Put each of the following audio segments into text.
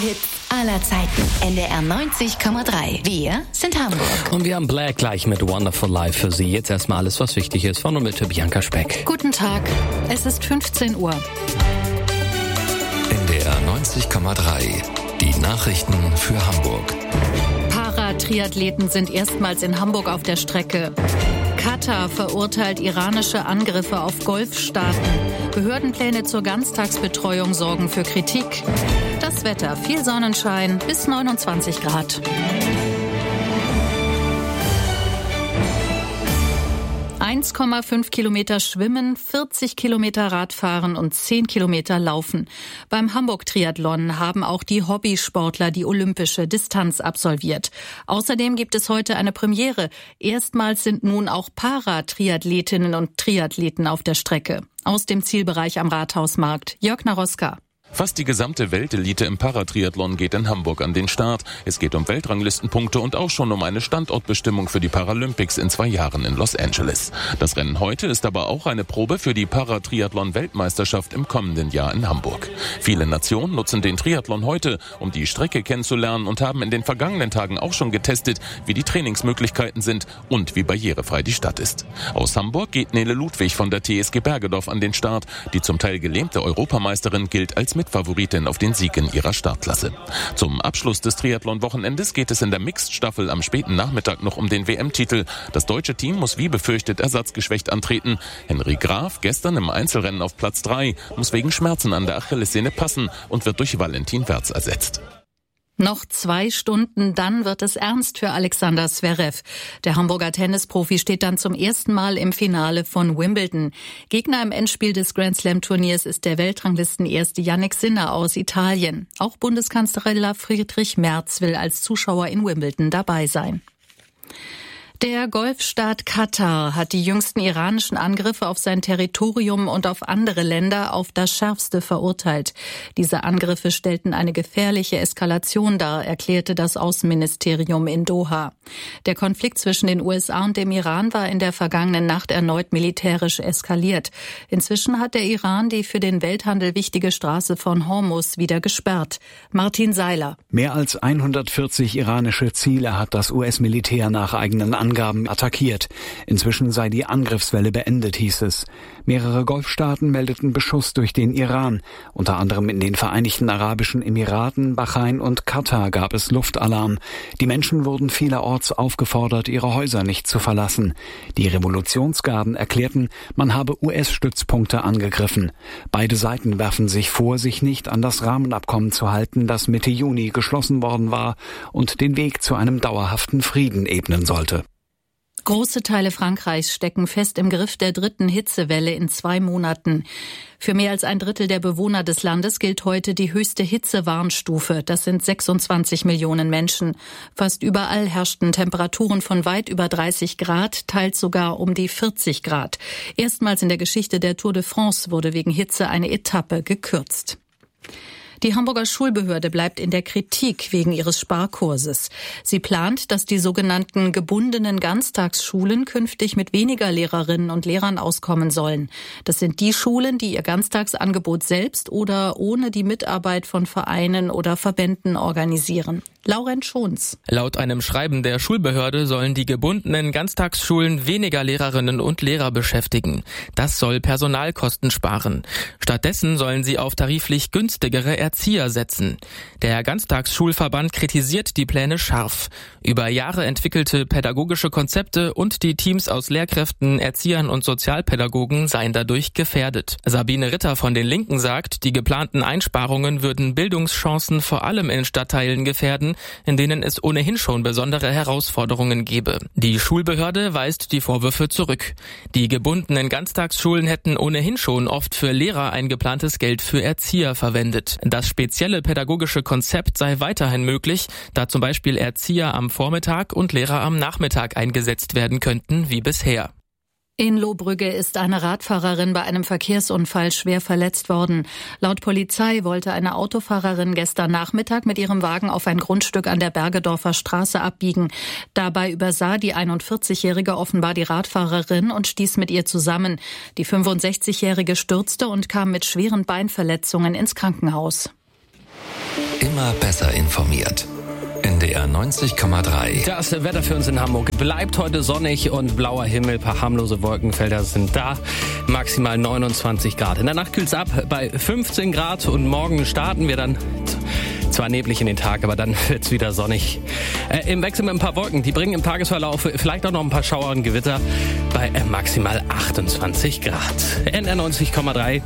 Hit aller Zeiten. NDR 90,3. Wir sind Hamburg. Und wir haben Black gleich mit Wonderful Life für Sie. Jetzt erstmal alles, was wichtig ist. Von und mit Bianca Speck. Guten Tag. Es ist 15 Uhr. NDR 90,3. Die Nachrichten für Hamburg. Paratriathleten sind erstmals in Hamburg auf der Strecke. Katar verurteilt iranische Angriffe auf Golfstaaten. Behördenpläne zur Ganztagsbetreuung sorgen für Kritik. Das Wetter, viel Sonnenschein, bis 29 Grad. ,5 Kilometer schwimmen, 40 Kilometer Radfahren und 10 Kilometer laufen. Beim Hamburg-Triathlon haben auch die Hobbysportler die olympische Distanz absolviert. Außerdem gibt es heute eine Premiere. Erstmals sind nun auch Paratriathletinnen und Triathleten auf der Strecke. Aus dem Zielbereich am Rathausmarkt. Jörg Naroska. Fast die gesamte Weltelite im Paratriathlon geht in Hamburg an den Start. Es geht um Weltranglistenpunkte und auch schon um eine Standortbestimmung für die Paralympics in 2 Jahren in Los Angeles. Das Rennen heute ist aber auch eine Probe für die Paratriathlon-Weltmeisterschaft im kommenden Jahr in Hamburg. Viele Nationen nutzen den Triathlon heute, um die Strecke kennenzulernen und haben in den vergangenen Tagen auch schon getestet, wie die Trainingsmöglichkeiten sind und wie barrierefrei die Stadt ist. Aus Hamburg geht Nele Ludwig von der TSG Bergedorf an den Start. Die zum Teil gelähmte Europameisterin gilt als Mitfavoritin auf den Sieg in ihrer Startklasse. Zum Abschluss des Triathlon-Wochenendes geht es in der Mixed-Staffel am späten Nachmittag noch um den WM-Titel. Das deutsche Team muss wie befürchtet ersatzgeschwächt antreten. Henry Graf, gestern im Einzelrennen auf Platz 3, muss wegen Schmerzen an der Achillessehne passen und wird durch Valentin Wertz ersetzt. Noch 2 Stunden, dann wird es ernst für Alexander Zverev. Der Hamburger Tennisprofi steht dann zum ersten Mal im Finale von Wimbledon. Gegner im Endspiel des Grand-Slam-Turniers ist der Weltranglistenerste Yannick Sinner aus Italien. Auch Bundeskanzler Friedrich Merz will als Zuschauer in Wimbledon dabei sein. Der Golfstaat Katar hat die jüngsten iranischen Angriffe auf sein Territorium und auf andere Länder auf das Schärfste verurteilt. Diese Angriffe stellten eine gefährliche Eskalation dar, erklärte das Außenministerium in Doha. Der Konflikt zwischen den USA und dem Iran war in der vergangenen Nacht erneut militärisch eskaliert. Inzwischen hat der Iran die für den Welthandel wichtige Straße von Hormuz wieder gesperrt. Martin Seiler. Mehr als 140 iranische Ziele hat das US-Militär nach eigenen Angaben attackiert. Inzwischen sei die Angriffswelle beendet, hieß es. Mehrere Golfstaaten meldeten Beschuss durch den Iran. Unter anderem in den Vereinigten Arabischen Emiraten, Bahrain und Katar gab es Luftalarm. Die Menschen wurden vielerorts aufgefordert, ihre Häuser nicht zu verlassen. Die Revolutionsgarden erklärten, man habe US-Stützpunkte angegriffen. Beide Seiten werfen sich vor, sich nicht an das Rahmenabkommen zu halten, das Mitte Juni geschlossen worden war und den Weg zu einem dauerhaften Frieden ebnen sollte. Große Teile Frankreichs stecken fest im Griff der 3. Hitzewelle in 2 Monaten. Für mehr als 1/3 der Bewohner des Landes gilt heute die höchste Hitzewarnstufe. Das sind 26 Millionen Menschen. Fast überall herrschten Temperaturen von weit über 30 Grad, teils sogar um die 40 Grad. Erstmals in der Geschichte der Tour de France wurde wegen Hitze eine Etappe gekürzt. Die Hamburger Schulbehörde bleibt in der Kritik wegen ihres Sparkurses. Sie plant, dass die sogenannten gebundenen Ganztagsschulen künftig mit weniger Lehrerinnen und Lehrern auskommen sollen. Das sind die Schulen, die ihr Ganztagsangebot selbst oder ohne die Mitarbeit von Vereinen oder Verbänden organisieren. Laurenz Schons. Laut einem Schreiben der Schulbehörde sollen die gebundenen Ganztagsschulen weniger Lehrerinnen und Lehrer beschäftigen. Das soll Personalkosten sparen. Stattdessen sollen sie auf tariflich günstigere Erzieher setzen. Der Ganztagsschulverband kritisiert die Pläne scharf. Über Jahre entwickelte pädagogische Konzepte und die Teams aus Lehrkräften, Erziehern und Sozialpädagogen seien dadurch gefährdet. Sabine Ritter von den Linken sagt, die geplanten Einsparungen würden Bildungschancen vor allem in Stadtteilen gefährden, in denen es ohnehin schon besondere Herausforderungen gebe. Die Schulbehörde weist die Vorwürfe zurück. Die gebundenen Ganztagsschulen hätten ohnehin schon oft für Lehrer eingeplantes Geld für Erzieher verwendet. Das spezielle pädagogische Konzept sei weiterhin möglich, da zum Beispiel Erzieher am Vormittag und Lehrer am Nachmittag eingesetzt werden könnten, wie bisher. In Lohbrügge ist eine Radfahrerin bei einem Verkehrsunfall schwer verletzt worden. Laut Polizei wollte eine Autofahrerin gestern Nachmittag mit ihrem Wagen auf ein Grundstück an der Bergedorfer Straße abbiegen. Dabei übersah die 41-Jährige offenbar die Radfahrerin und stieß mit ihr zusammen. Die 65-Jährige stürzte und kam mit schweren Beinverletzungen ins Krankenhaus. immer besser informiert. NDR 90,3. Das Wetter für uns in Hamburg bleibt heute sonnig und blauer Himmel, paar harmlose Wolkenfelder sind da, maximal 29 Grad. In der Nacht kühlt's ab bei 15 Grad und morgen starten wir dann zwar neblig in den Tag, aber dann wird's wieder sonnig. Im Wechsel mit ein paar Wolken, die bringen im Tagesverlauf vielleicht auch noch ein paar Schauer und Gewitter bei maximal 28 Grad. NDR 90,3.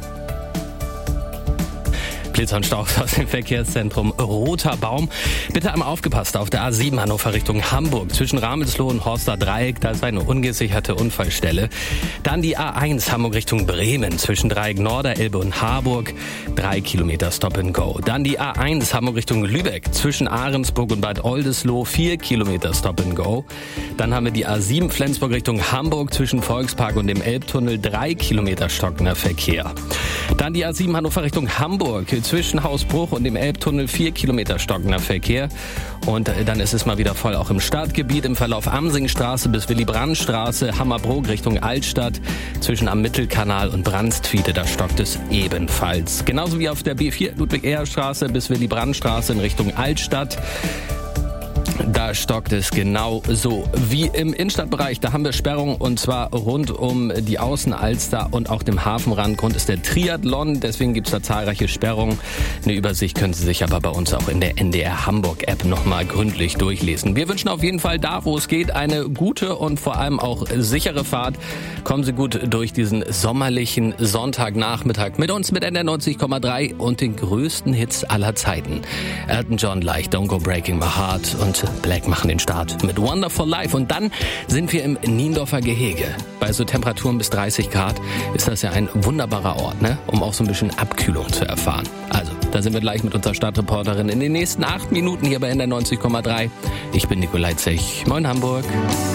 Blitzer und Staub aus dem Verkehrszentrum Roter Baum. Bitte einmal aufgepasst auf der A7 Hannover Richtung Hamburg. Zwischen Ramelsloh und Horster Dreieck, da ist eine ungesicherte Unfallstelle. Dann die A1 Hamburg Richtung Bremen. Zwischen Dreieck Norderelbe und Harburg. 3 Kilometer Stop and Go. Dann die A1 Hamburg Richtung Lübeck. Zwischen Ahrensburg und Bad Oldesloe. 4 Kilometer Stop and Go. Dann haben wir die A7 Flensburg Richtung Hamburg. Zwischen Volkspark und dem Elbtunnel. 3 Kilometer stockender Verkehr. Dann die A7 Hannover Richtung Hamburg. Zwischen Hausbruch und dem Elbtunnel 4 Kilometer stockender Verkehr. Und dann ist es mal wieder voll auch im Stadtgebiet im Verlauf Amsingstraße bis Willy-Brandt-Straße, Hammerbrook Richtung Altstadt. Zwischen am Mittelkanal und Brandstwiete, da stockt es ebenfalls. Genauso wie auf der B4 Ludwig-Erhard-Straße bis Willy-Brandt-Straße in Richtung Altstadt. Da stockt es genau so wie im Innenstadtbereich. Da haben wir Sperrungen und zwar rund um die Außenalster und auch dem Hafenrand. Grund ist der Triathlon, deswegen gibt es da zahlreiche Sperrungen. Eine Übersicht können Sie sich aber bei uns auch in der NDR Hamburg App nochmal gründlich durchlesen. Wir wünschen auf jeden Fall da, wo es geht, eine gute und vor allem auch sichere Fahrt. Kommen Sie gut durch diesen sommerlichen Sonntagnachmittag mit uns mit NDR 90,3 und den größten Hits aller Zeiten. Elton John leicht Don't Go Breaking My Heart und Black machen den Start mit Wonderful Life. Und dann sind wir im Niendorfer Gehege. Bei so Temperaturen bis 30 Grad ist das ja ein wunderbarer Ort, ne? Um auch so ein bisschen Abkühlung zu erfahren. Also, da sind wir gleich mit unserer Stadtreporterin in den nächsten 8 Minuten hier bei NDR 90,3. Ich bin Nikolai Zech. Moin Hamburg.